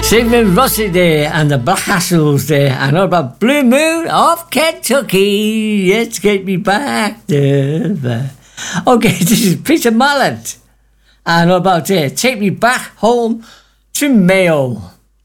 Stephen Rossi there and the Black Hassles there, and all about Blue Moon of Kentucky. Let's get me back there. Okay, this is Peter Mallet, and all about Take Me Back Home to Mayo.